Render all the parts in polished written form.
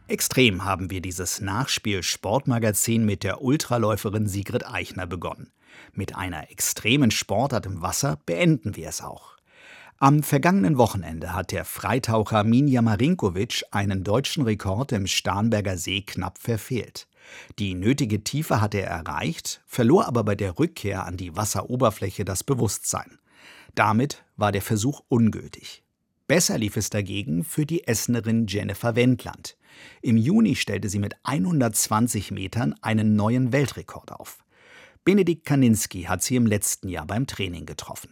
Extrem haben wir dieses Nachspiel-Sportmagazin mit der Ultraläuferin Sigrid Eichner begonnen. Mit einer extremen Sportart im Wasser beenden wir es auch. Am vergangenen Wochenende hat der Freitaucher Minja Marinkovic einen deutschen Rekord im Starnberger See knapp verfehlt. Die nötige Tiefe hatte er erreicht, verlor aber bei der Rückkehr an die Wasseroberfläche das Bewusstsein. Damit war der Versuch ungültig. Besser lief es dagegen für die Essenerin Jennifer Wendland. Im Juni stellte sie mit 120 Metern einen neuen Weltrekord auf. Benedikt Kaninski hat sie im letzten Jahr beim Training getroffen.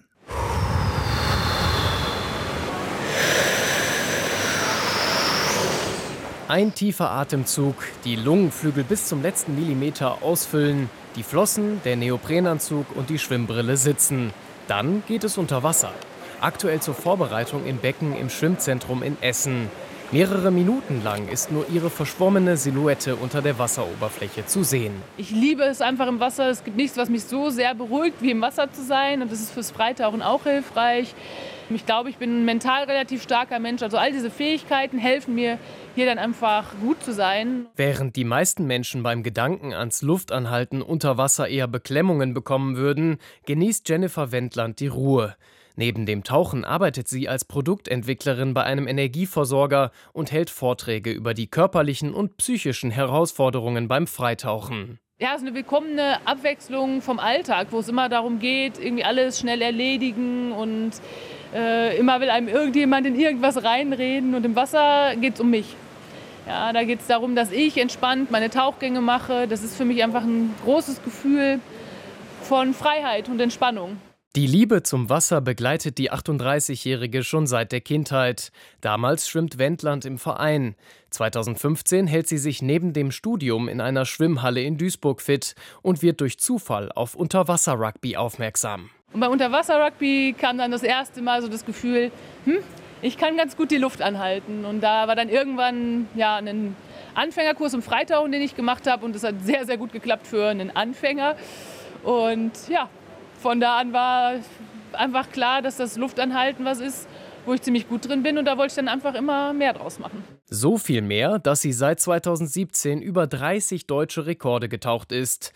Ein tiefer Atemzug, die Lungenflügel bis zum letzten Millimeter ausfüllen, die Flossen, der Neoprenanzug und die Schwimmbrille sitzen. Dann geht es unter Wasser. Aktuell zur Vorbereitung im Becken im Schwimmzentrum in Essen. Mehrere Minuten lang ist nur ihre verschwommene Silhouette unter der Wasseroberfläche zu sehen. Ich liebe es einfach im Wasser. Es gibt nichts, was mich so sehr beruhigt, wie im Wasser zu sein. Und das ist fürs Freitauchen auch hilfreich. Ich glaube, ich bin ein mental relativ starker Mensch. Also all diese Fähigkeiten helfen mir, hier dann einfach gut zu sein. Während die meisten Menschen beim Gedanken ans Luftanhalten unter Wasser eher Beklemmungen bekommen würden, genießt Jennifer Wendland die Ruhe. Neben dem Tauchen arbeitet sie als Produktentwicklerin bei einem Energieversorger und hält Vorträge über die körperlichen und psychischen Herausforderungen beim Freitauchen. Ja, es ist eine willkommene Abwechslung vom Alltag, wo es immer darum geht, irgendwie alles schnell erledigen und immer will einem irgendjemand in irgendwas reinreden. Und im Wasser geht es um mich. Ja, da geht es darum, dass ich entspannt meine Tauchgänge mache. Das ist für mich einfach ein großes Gefühl von Freiheit und Entspannung. Die Liebe zum Wasser begleitet die 38-Jährige schon seit der Kindheit. Damals schwimmt Wendland im Verein. 2015 hält sie sich neben dem Studium in einer Schwimmhalle in Duisburg fit und wird durch Zufall auf Unterwasser-Rugby aufmerksam. Und beim Unterwasser-Rugby kam dann das erste Mal so das Gefühl, ich kann ganz gut die Luft anhalten. Und da war dann irgendwann ein Anfängerkurs im Freitauchen, den ich gemacht habe. Und das hat sehr, sehr gut geklappt für einen Anfänger. Und ja, von da an war einfach klar, dass das Luftanhalten was ist, wo ich ziemlich gut drin bin. Und da wollte ich dann einfach immer mehr draus machen. So viel mehr, dass sie seit 2017 über 30 deutsche Rekorde getaucht ist.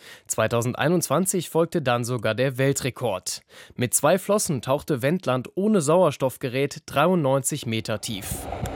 2021 folgte dann sogar der Weltrekord. Mit 2 Flossen tauchte Wendland ohne Sauerstoffgerät 93 Meter tief.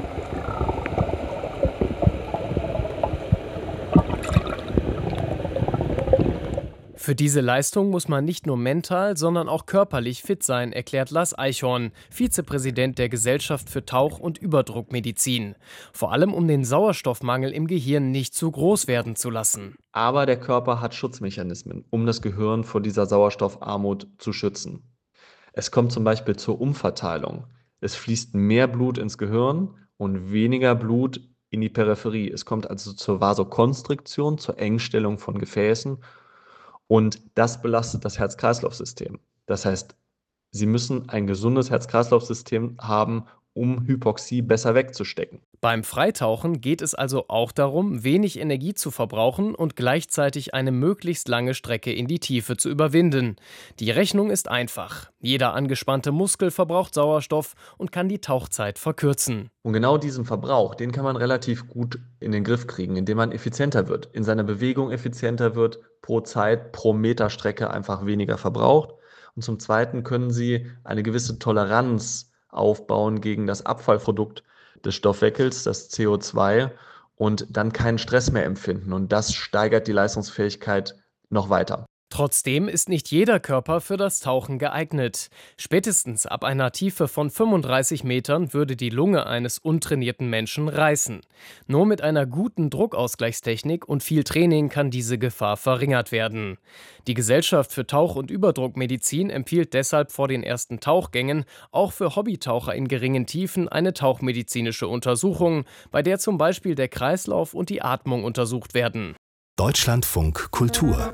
Für diese Leistung muss man nicht nur mental, sondern auch körperlich fit sein, erklärt Lars Eichhorn, Vizepräsident der Gesellschaft für Tauch- und Überdruckmedizin. Vor allem, um den Sauerstoffmangel im Gehirn nicht zu groß werden zu lassen. Aber der Körper hat Schutzmechanismen, um das Gehirn vor dieser Sauerstoffarmut zu schützen. Es kommt zum Beispiel zur Umverteilung. Es fließt mehr Blut ins Gehirn und weniger Blut in die Peripherie. Es kommt also zur Vasokonstriktion, zur Engstellung von Gefäßen. Und das belastet das Herz-Kreislauf-System. Das heißt, Sie müssen ein gesundes Herz-Kreislauf-System haben, um Hypoxie besser wegzustecken. Beim Freitauchen geht es also auch darum, wenig Energie zu verbrauchen und gleichzeitig eine möglichst lange Strecke in die Tiefe zu überwinden. Die Rechnung ist einfach. Jeder angespannte Muskel verbraucht Sauerstoff und kann die Tauchzeit verkürzen. Und genau diesen Verbrauch, den kann man relativ gut in den Griff kriegen, indem man effizienter wird, in seiner Bewegung effizienter wird, pro Zeit, pro Meter Strecke einfach weniger verbraucht. Und zum Zweiten können Sie eine gewisse Toleranz aufbauen gegen das Abfallprodukt des Stoffwechsels, das CO2, und dann keinen Stress mehr empfinden. Und das steigert die Leistungsfähigkeit noch weiter. Trotzdem ist nicht jeder Körper für das Tauchen geeignet. Spätestens ab einer Tiefe von 35 Metern würde die Lunge eines untrainierten Menschen reißen. Nur mit einer guten Druckausgleichstechnik und viel Training kann diese Gefahr verringert werden. Die Gesellschaft für Tauch- und Überdruckmedizin empfiehlt deshalb vor den ersten Tauchgängen auch für Hobbytaucher in geringen Tiefen eine tauchmedizinische Untersuchung, bei der zum Beispiel der Kreislauf und die Atmung untersucht werden. Deutschlandfunk Kultur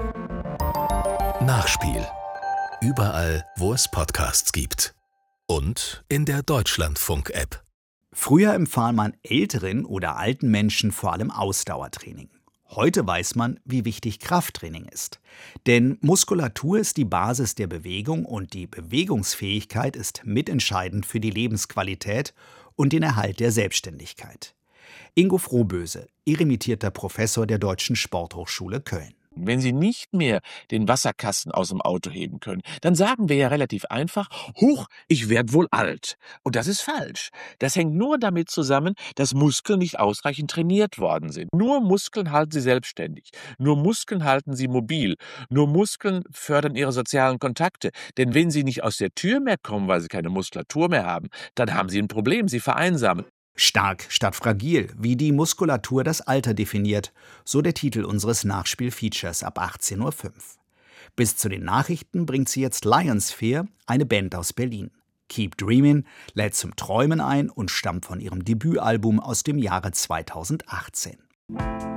Nachspiel. Überall, wo es Podcasts gibt. Und in der Deutschlandfunk-App. Früher empfahl man älteren oder alten Menschen vor allem Ausdauertraining. Heute weiß man, wie wichtig Krafttraining ist. Denn Muskulatur ist die Basis der Bewegung und die Bewegungsfähigkeit ist mitentscheidend für die Lebensqualität und den Erhalt der Selbstständigkeit. Ingo Frohböse, emeritierter Professor der Deutschen Sporthochschule Köln. Wenn Sie nicht mehr den Wasserkasten aus dem Auto heben können, dann sagen wir ja relativ einfach, huch, ich werd wohl alt. Und das ist falsch. Das hängt nur damit zusammen, dass Muskeln nicht ausreichend trainiert worden sind. Nur Muskeln halten Sie selbstständig. Nur Muskeln halten Sie mobil. Nur Muskeln fördern Ihre sozialen Kontakte. Denn wenn Sie nicht aus der Tür mehr kommen, weil Sie keine Muskulatur mehr haben, dann haben Sie ein Problem. Sie vereinsamen. Stark statt fragil, wie die Muskulatur das Alter definiert, so der Titel unseres Nachspiel-Features ab 18:05 Uhr. Bis zu den Nachrichten bringt sie jetzt Lionsphere, eine Band aus Berlin. Keep Dreamin' lädt zum Träumen ein und stammt von ihrem Debütalbum aus dem Jahre 2018.